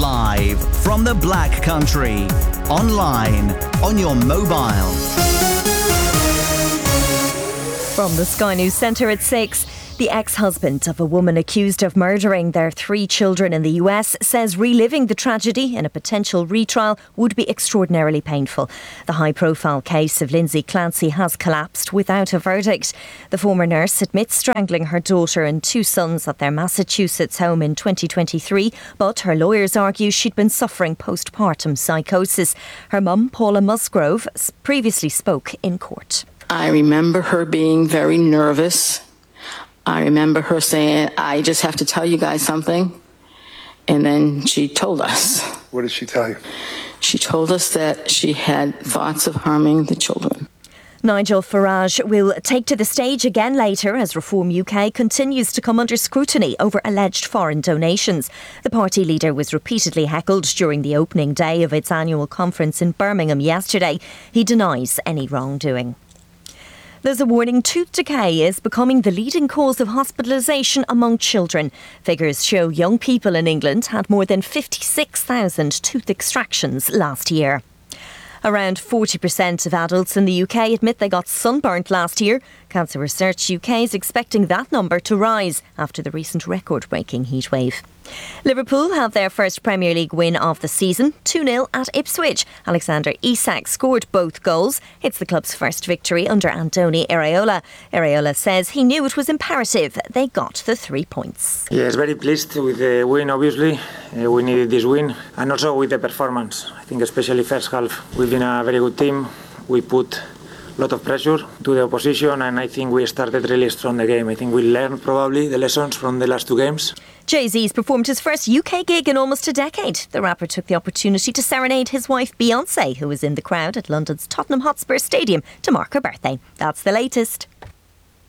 Live from the Black Country. Online, on your mobile. From the Sky News Centre at 6. The ex-husband of a woman accused of murdering their 3 children in the US says reliving the tragedy in a potential retrial would be extraordinarily painful. The high-profile case of Lindsay Clancy has collapsed without a verdict. The former nurse admits strangling her daughter and 2 sons at their Massachusetts home in 2023, but her lawyers argue she'd been suffering postpartum psychosis. Her mum, Paula Musgrove, previously spoke in court. I remember her being very nervous. I remember her saying, I just have to tell you guys something. And then she told us. What did she tell you? She told us that she had thoughts of harming the children. Nigel Farage will take to the stage again later as Reform UK continues to come under scrutiny over alleged foreign donations. The party leader was repeatedly heckled during the opening day of its annual conference in Birmingham yesterday. He denies any wrongdoing. There's a warning tooth decay is becoming the leading cause of hospitalisation among children. Figures show young people in England had more than 56,000 tooth extractions last year. Around 40% of adults in the UK admit they got sunburnt last year. Cancer Research UK is expecting that number to rise after the recent record-breaking heatwave. Liverpool have their first Premier League win of the season, 2-0 at Ipswich. Alexander Isak scored both goals. It's the club's first victory under Andoni Iraola. Iraola says he knew it was imperative they got the 3 points. Yes, very pleased with the win, obviously. We needed this win, and also with the performance. I think especially first half, we've been a very good team. We put a lot of pressure to the opposition, and I think we started really strong the game. I think we learned probably the lessons from the last 2 games. Jay-Z's performed his first UK gig in almost a decade. The rapper took the opportunity to serenade his wife Beyoncé, who was in the crowd at London's Tottenham Hotspur Stadium to mark her birthday. That's the latest.